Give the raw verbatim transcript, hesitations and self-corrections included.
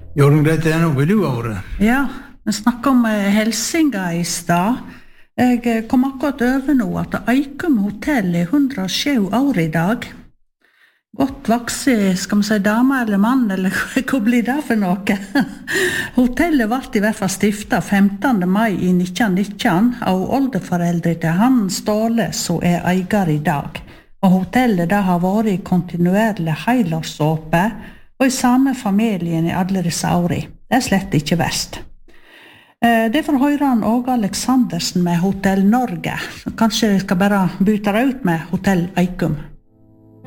Jorunn, dette er noe du har vært. Ja, vi snakker om eh, Helsinga i stad. Jeg eh, kom akkurat over nå at Eikum hotell er hundre og sju år i dag. Godt vakse, skal vi si dame eller mann, eller hva blir det for noe? Hotellet ble i hvert fall stiftet femtende mai i nitten nitten av oldeforeldre til han Ståle, som er eier i dag. Og hotellet det har vært i kontinuerlig helårsåpe, og i samme familien i alle disse årene. Det er slett ikke verst. Derfor hører han Åge Aleksandersen med Hotell Norge. Kanskje vi skal bare bytte det ut med Hotell Eikum.